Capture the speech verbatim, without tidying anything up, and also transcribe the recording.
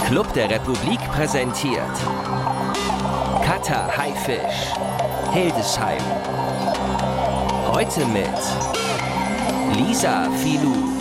Club der Republik präsentiert Cutter Haifisch, Hildesheim. Heute mit Lisa Filou,